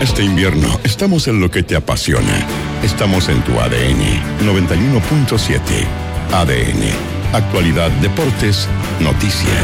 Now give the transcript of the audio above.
Este invierno estamos en lo que te apasiona. Estamos en tu ADN 91.7. ADN. Actualidad, deportes, noticias.